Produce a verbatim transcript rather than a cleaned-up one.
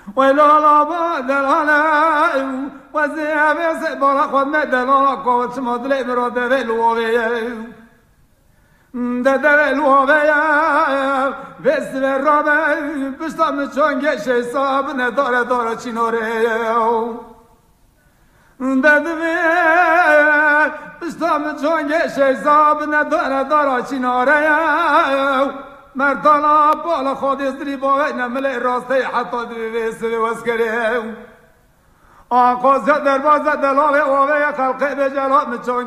ولا لا بدلانا وزيا بس بلا خود مدلانا قوت مدل مراد دلوه دلوه بس رابع بستم چونگ شیساب نداره داره چینوره ددوه بستم چونگ شیساب نداره داره چینوره مردانا بالا خود ازدری باقی نمله راسته حتی دوی سوی وزگره آقا زد دربازه دلاله اوه خلقه به جلال چونگ